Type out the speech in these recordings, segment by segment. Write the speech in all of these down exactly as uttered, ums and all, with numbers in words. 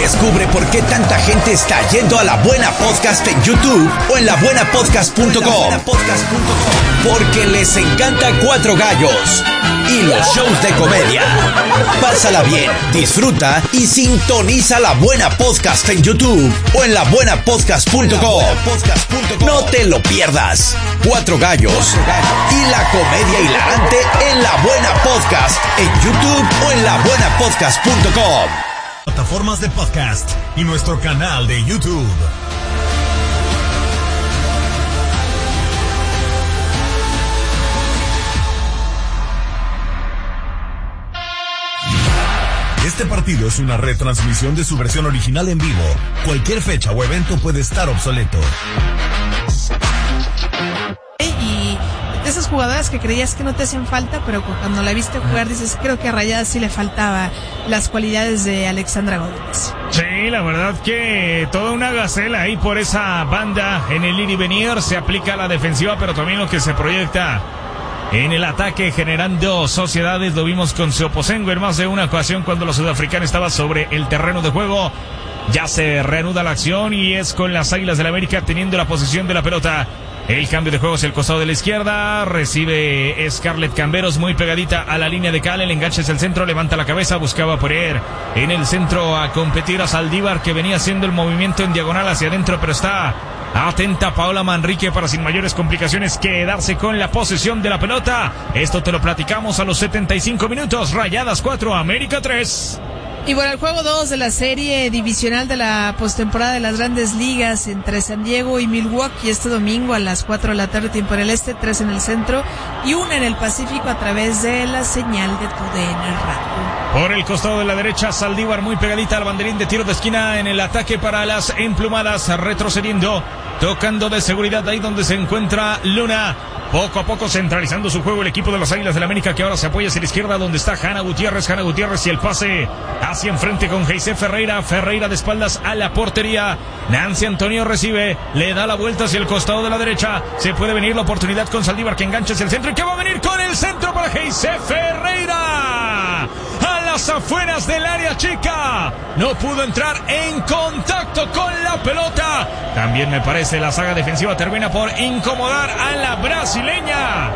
Descubre por qué tanta gente está yendo a La Buena Podcast en YouTube o en la buena podcast punto com. Porque les encanta Cuatro Gallos y los shows de comedia. Pásala bien, disfruta y sintoniza La Buena Podcast en YouTube o en la buena podcast punto com. No te lo pierdas. Cuatro Gallos y la comedia hilarante en La Buena Podcast en YouTube o en la buena podcast punto com. Plataformas de podcast y nuestro canal de YouTube. Este partido es una retransmisión de su versión original en vivo. Cualquier fecha o evento puede estar obsoleto. Y de esas jugadoras que creías que no te hacían falta, pero cuando la viste jugar dices, creo que a Rayadas sí le faltaba las cualidades de Alexandra Godínez. Sí, la verdad que toda una gacela ahí por esa banda en el ir y venir. Se aplica a la defensiva, pero también lo que se proyecta en el ataque, generando sociedades. Lo vimos con Seoposengo en más de una ocasión cuando la sudafricana estaba sobre el terreno de juego. Ya se reanuda la acción y es con las Águilas del América teniendo la posesión de la pelota. El cambio de juego hacia el costado de la izquierda. Recibe Scarlett Camberos muy pegadita a la línea de Cal. El enganche es el centro. Levanta la cabeza. Buscaba poner en el centro a competir a Saldívar, que venía haciendo el movimiento en diagonal hacia adentro, pero está atenta Paola Manrique para sin mayores complicaciones quedarse con la posesión de la pelota. Esto te lo platicamos a los setenta y cinco minutos. Rayadas cuatro, América tres. Y bueno, el juego dos de la serie divisional de la postemporada de las Grandes Ligas entre San Diego y Milwaukee este domingo a las cuatro de la tarde, tiempo en el este, tres en el centro y una en el Pacífico a través de la señal de tu D N Radio. Por el costado de la derecha, Saldívar muy pegadita al banderín de tiro de esquina en el ataque para las emplumadas, retrocediendo, tocando de seguridad ahí donde se encuentra Luna. Poco a poco centralizando su juego el equipo de las Águilas del América, que ahora se apoya hacia la izquierda donde está Hanna Gutiérrez. Hanna Gutiérrez y el pase hacia enfrente con Geisé Ferreira. Ferreira de espaldas a la portería. Nancy Antonio recibe, le da la vuelta hacia el costado de la derecha. Se puede venir la oportunidad con Saldívar, que engancha hacia el centro y que va a venir con el centro para Geisé Ferreira. A las afueras del área chica. No pudo entrar en contacto con la pelota. También me parece la saga defensiva termina por incomodar a la brasileña,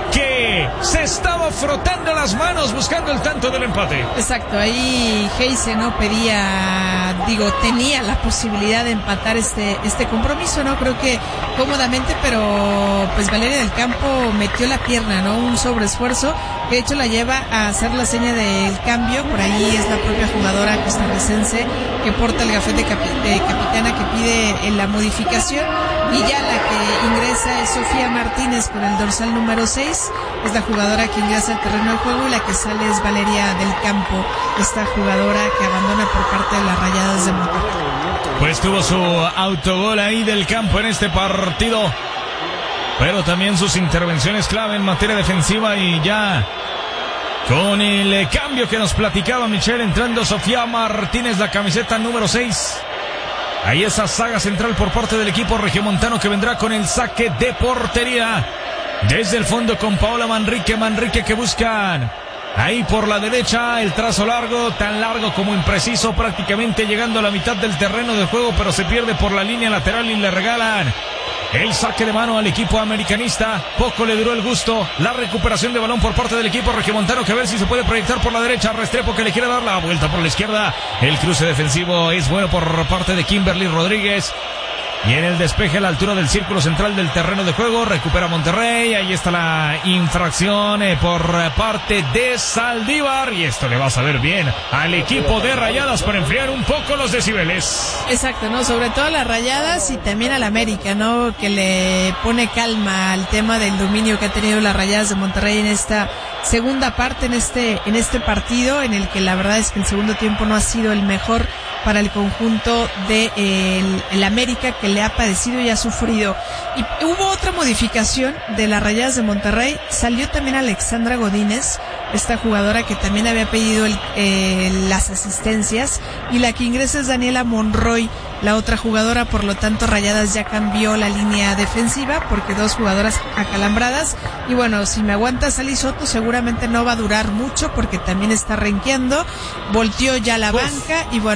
que se estaba frotando las manos buscando el tanto del empate. Exacto, ahí Geise no pedía, digo, tenía la posibilidad de empatar este este compromiso, ¿no? Creo que cómodamente, pero pues Valeria del Campo metió la pierna, ¿no? Un sobreesfuerzo que de hecho la lleva a hacer la seña del cambio. Por ahí es la propia jugadora costarricense que porta el gafete capi- de capitana que pide en la modificación, y ya la que ingresa es Sofía Martínez con el dorsal número seis, es la jugadora que ingresa al terreno de juego, y la que sale es Valeria del Campo, esta jugadora que abandona por parte de las Rayadas de Monterrey. Pues tuvo su autogol ahí del Campo en este partido, pero también sus intervenciones clave en materia defensiva. Y ya con el cambio que nos platicaba Michelle, entrando Sofía Martínez, la camiseta número seis. Ahí esa saga central por parte del equipo regiomontano, que vendrá con el saque de portería desde el fondo con Paola Manrique. Manrique que buscan ahí por la derecha, el trazo largo, tan largo como impreciso, prácticamente llegando a la mitad del terreno de juego, pero se pierde por la línea lateral y le regalan el saque de mano al equipo americanista. Poco le duró el gusto. La recuperación de balón por parte del equipo regiomontano, que a ver si se puede proyectar por la derecha. Restrepo, que le quiere dar la vuelta por la izquierda. El cruce defensivo es bueno por parte de Kimberly Rodríguez. Y en el despeje a la altura del círculo central del terreno de juego, recupera Monterrey. Ahí está la infracción eh, por parte de Saldívar. Y esto le va a saber bien al equipo de Rayadas para enfriar un poco los decibeles. Exacto, ¿no? Sobre todo a las Rayadas y también al América, ¿no? Que le pone calma al tema del dominio que ha tenido las Rayadas de Monterrey en esta segunda parte, en este, en este partido, en el que la verdad es que el segundo tiempo no ha sido el mejor para el conjunto de eh, el, el América, que le ha padecido y ha sufrido. Y hubo otra modificación de las Rayadas de Monterrey. Salió también Alexandra Godínez, esta jugadora que también había pedido el, eh, las asistencias, y la que ingresa es Daniela Monroy, la otra jugadora. Por lo tanto, Rayadas ya cambió la línea defensiva porque dos jugadoras acalambradas. Y bueno, si me aguanta Sally Soto, seguramente no va a durar mucho porque también está renqueando. Volteó ya la banca y bueno,